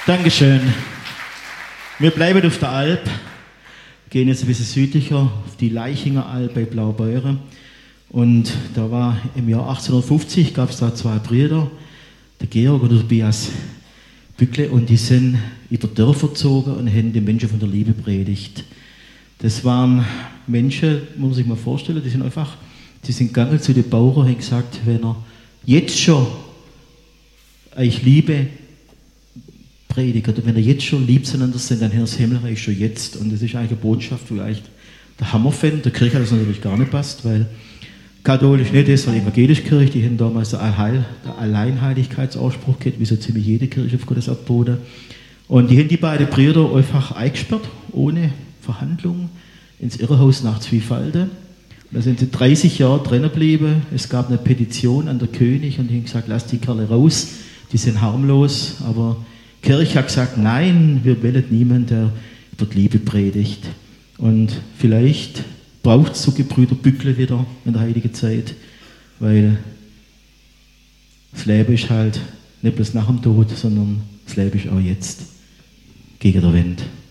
Dankeschön. Wir bleiben auf der Alp, gehen jetzt ein bisschen südlicher auf die Leichinger Alp bei Blaubeuren. Und da war im Jahr 1850, gab es da zwei Brüder, der Georg und der Tobias Bückle, und die sind über Dörfer gezogen und haben den Menschen von der Liebe predigt. Das waren Menschen, muss man sich mal vorstellen, die sind gegangen zu den Bauern und haben gesagt, wenn er jetzt schon euch Liebe predigt, oder wenn ihr jetzt schon lieb zueinander sind, dann hat das Himmelreich schon jetzt. Und das ist eigentlich eine Botschaft, wo eigentlich der Hammer fände. Der Kirche hat das natürlich gar nicht passt, weil katholisch nicht ist, weil evangelische Kirche, die haben damals der Alleinheiligkeitsanspruch gehabt, wie so ziemlich jede Kirche auf Gottes Erdboden. Und die haben die beiden Brüder einfach eingesperrt, ohne Verhandlung, ins Irrenhaus nach Zwiefalden. Da sind sie 30 Jahre drinnen geblieben. Es gab eine Petition an den König und die haben gesagt, lasst die Kerle raus, die sind harmlos. Aber die Kirche hat gesagt, nein, wir wollen niemanden, der über die Liebe predigt. Und vielleicht braucht es so Gebrüder Bückle wieder in der heutigen Zeit, weil das Leben ist halt nicht bloß nach dem Tod, sondern das Leben ist auch jetzt gegen der Wind.